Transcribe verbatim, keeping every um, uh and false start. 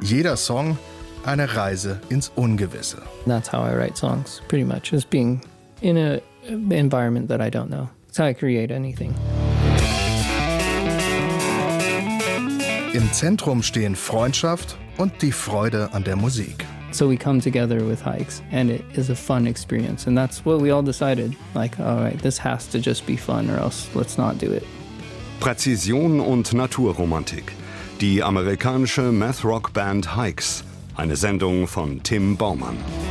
Jeder Song eine Reise ins Ungewisse. That's how I write songs, pretty much, is being in an environment that I don't know. That's how I create anything. Im Zentrum stehen Freundschaft und die Freude an der Musik. So we come together with hikes, and it is a fun experience. And that's what we all decided. Like, all right, this has to just be fun or else let's not do it. Präzision und Naturromantik. Die amerikanische Math-Rock-Band Hikes. Eine Sendung von Tim Baumann.